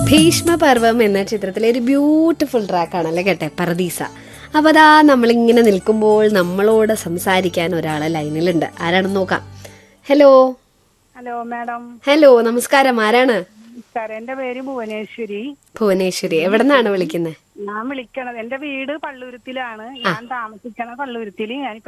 ഭീഷ്മപർവം എന്ന ചിത്രത്തിലെ ഒരു ബ്യൂട്ടിഫുൾ ട്രാക്കാണല്ലേ കേട്ടെ, പറദീസ. അപ്പോൾ അതാ നമ്മളിങ്ങനെ നിൽക്കുമ്പോൾ നമ്മളോട് സംസാരിക്കാൻ ഒരാൾ ലൈനിലുണ്ട്. ആരാണെന്ന് നോക്കാം. ഹലോ. Hello madam. ഹലോ, നമസ്കാരം. ആരാണ്? നമസ്കാരം. എന്റെ പേര് ഭുവനേശ്വരി. ഭുവനേശ്വരി, എവിടെ നിന്നാണ് വിളിക്കുന്നത്? ഞാൻ വിളിക്കണത്, എന്റെ വീട് പള്ളുരുത്തിലാണ്. ഞാൻ താമസിക്കണ പള്ളുരുത്തില്. ഞാനിപ്പോ